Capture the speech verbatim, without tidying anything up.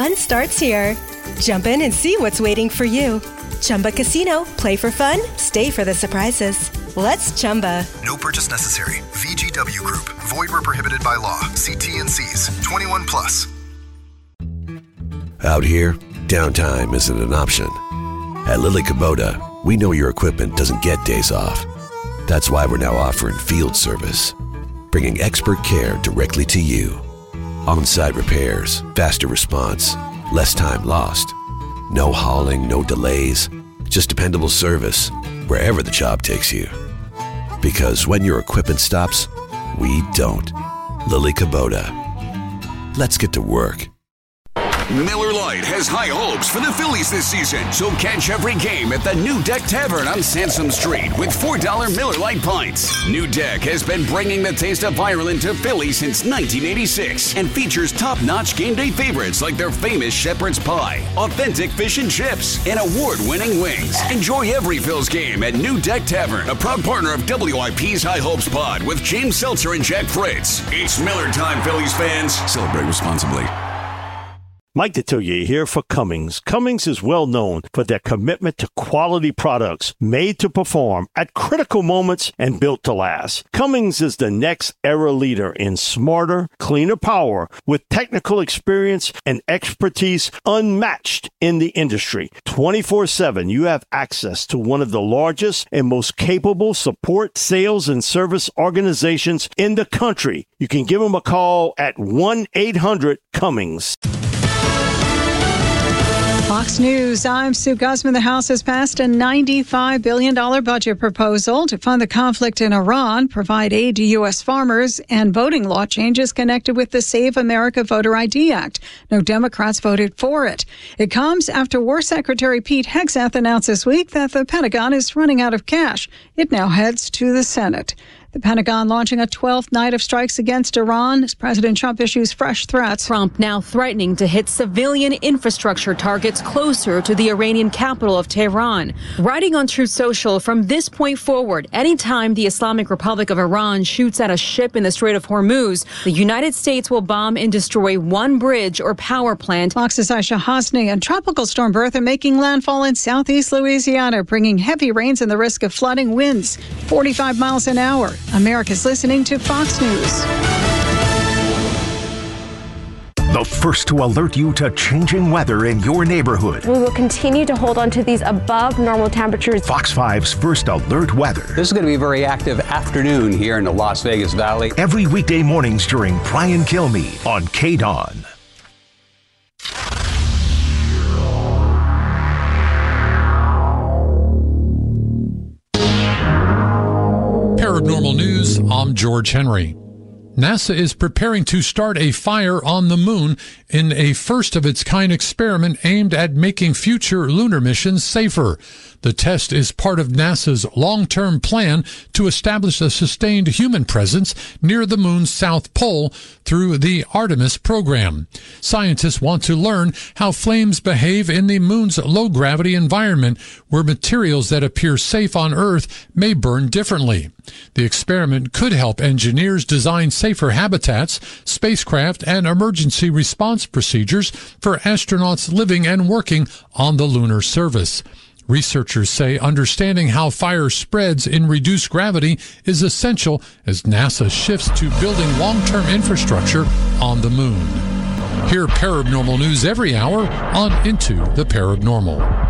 fun starts here. Jump in and see what's waiting for you. Chumba Casino. Play for fun. Stay for the surprises. Let's Chumba. No purchase necessary. V G W Group. Void where prohibited by law. See T and C's. twenty-one plus. Out here, downtime isn't an option. At Lily Kubota, we know your equipment doesn't get days off. That's why we're now offering field service, bringing expert care directly to you. On-site repairs, faster response, less time lost. No hauling, no delays, just dependable service wherever the job takes you. Because when your equipment stops, we don't. Lily Kubota. Let's get to work. Miller Lite has high hopes for the Phillies this season, so catch every game at the New Deck Tavern on Sansom Street with four dollar Miller Lite pints. New Deck has been bringing the taste of Ireland to Philly since nineteen eighty-six and features top-notch game day favorites like their famous shepherd's pie, authentic fish and chips, and award-winning wings. Enjoy every Phil's game at New Deck Tavern, a proud partner of W I P's High Hopes Pod with James Seltzer and Jack Fritz. It's Miller time, Phillies fans. Celebrate responsibly. Mike Detillier here for Cummins. Cummins is well known for their commitment to quality products made to perform at critical moments and built to last. Cummins is the next era leader in smarter, cleaner power with technical experience and expertise unmatched in the industry. twenty-four seven, you have access to one of the largest and most capable support, sales, and service organizations in the country. You can give them a call at one eight hundred Cummins. Fox News, I'm Sue Guzman. The House has passed a ninety-five billion dollars budget proposal to fund the conflict in Iran, provide aid to U S farmers, and voting law changes connected with the Save America Voter I D Act. No Democrats voted for it. It comes after War Secretary Pete Hegseth announced this week that the Pentagon is running out of cash. It now heads to the Senate. The Pentagon launching a twelfth night of strikes against Iran as President Trump issues fresh threats. Trump now threatening to hit civilian infrastructure targets closer to the Iranian capital of Tehran. Writing on Truth Social, from this point forward, anytime the Islamic Republic of Iran shoots at a ship in the Strait of Hormuz, the United States will bomb and destroy one bridge or power plant. Fox's Aisha Hasni and Tropical Storm Bertha making landfall in southeast Louisiana, bringing heavy rains and the risk of flooding, winds forty-five miles an hour. America's listening to Fox News. The first to alert you to changing weather in your neighborhood. We will continue to hold on to these above normal temperatures. Fox five's First Alert Weather. This is going to be a very active afternoon here in the Las Vegas Valley. Every weekday mornings during Brian Kilmeade on K D O N. Paranormal News, I'm George Henry. NASA is preparing to start a fire on the moon in a first-of-its-kind experiment aimed at making future lunar missions safer. The test is part of NASA's long-term plan to establish a sustained human presence near the moon's south pole through the Artemis program. Scientists want to learn how flames behave in the moon's low-gravity environment, where materials that appear safe on Earth may burn differently. The experiment could help engineers design safer habitats, spacecraft, and emergency response procedures for astronauts living and working on the lunar surface. Researchers say understanding how fire spreads in reduced gravity is essential as NASA shifts to building long-term infrastructure on the moon. Hear paranormal news every hour on Into the Paranormal.